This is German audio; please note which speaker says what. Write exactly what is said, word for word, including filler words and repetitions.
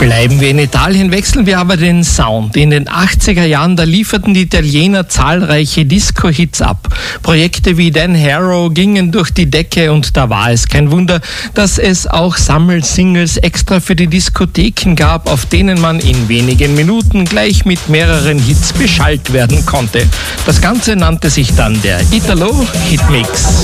Speaker 1: Bleiben wir in Italien, wechseln wir aber den Sound. In den achtziger Jahren, da lieferten die Italiener zahlreiche Disco-Hits ab. Projekte wie Dan Harrow gingen durch die Decke und da war es kein Wunder, dass es auch Sammelsingles extra für die Diskotheken gab, auf denen man in wenigen Minuten gleich mit mehreren Hits beschallt werden konnte. Das Ganze nannte sich dann der Italo Hitmix.